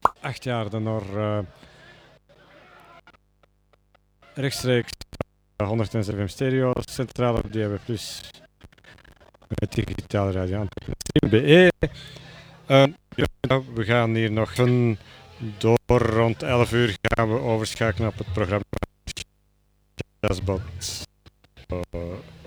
8 jaar dan naar rechtstreeks 107 FM stereo, centraal op DAB+, met digitale radio aan stream.be. We gaan hier nog door rond 11 uur gaan we overschakelen op het programma Jazzbot.